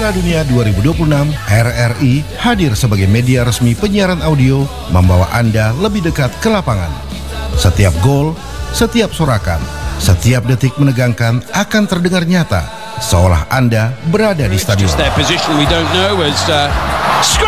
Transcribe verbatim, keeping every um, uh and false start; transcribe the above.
Piala Dunia dua ribu dua puluh enam, R R I hadir sebagai media resmi penyiaran audio membawa Anda lebih dekat ke lapangan. Setiap gol, setiap sorakan, setiap detik menegangkan akan terdengar nyata, seolah Anda berada di stadion.